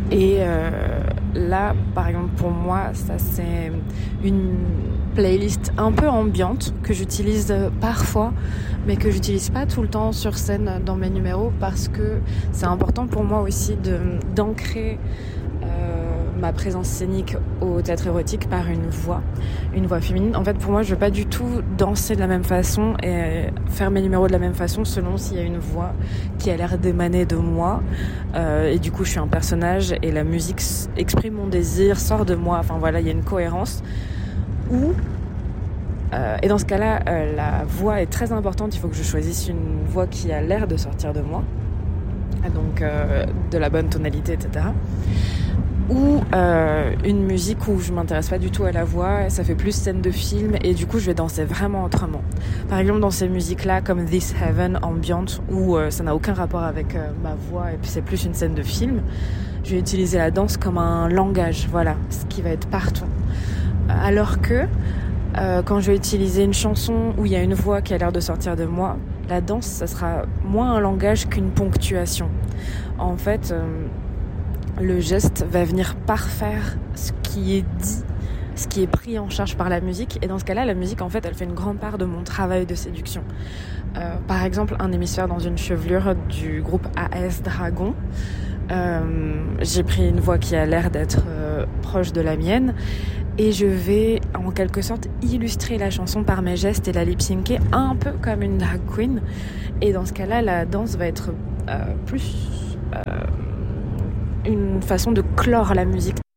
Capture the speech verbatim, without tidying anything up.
Et euh, là, par exemple, pour moi, ça c'est une playlist un peu ambiante que j'utilise parfois, mais que j'utilise pas tout le temps sur scène dans mes numéros parce que c'est important pour moi aussi de, d'ancrer euh, ma présence scénique au théâtre érotique par une voix, une voix féminine. En fait, pour moi, je veux pas du tout danser de la même façon et faire mes numéros de la même façon selon s'il y a une voix qui a l'air d'émaner de moi. Euh, et du coup, je suis un personnage et la musique exprime mon désir, sort de moi. Enfin voilà, il y a une cohérence. Ou euh, et dans ce cas-là, euh, la voix est très importante. Il faut que je choisisse une voix qui a l'air de sortir de moi, donc euh, de la bonne tonalité, et cetera. Ou euh, une musique où je m'intéresse pas du tout à la voix, ça fait plus scène de film et du coup je vais danser vraiment autrement. Par exemple dans ces musiques-là comme This Heaven ambiante où euh, ça n'a aucun rapport avec euh, ma voix et puis c'est plus une scène de film, je vais utiliser la danse comme un langage, voilà, ce qui va être partout. Alors que euh, quand je vais utiliser une chanson où il y a une voix qui a l'air de sortir de moi, la danse ça sera moins un langage qu'une ponctuation. En fait... Euh, le geste va venir parfaire ce qui est dit, ce qui est pris en charge par la musique. Et dans ce cas-là, la musique, en fait, elle fait une grande part de mon travail de séduction. Euh, par exemple, un hémisphère dans une chevelure du groupe A S Dragon. Euh, j'ai pris une voix qui a l'air d'être euh, proche de la mienne. Et je vais, en quelque sorte, illustrer la chanson par mes gestes et la lip-syncer un peu comme une drag queen. Et dans ce cas-là, la danse va être euh, plus... Euh, une façon de clore la musique.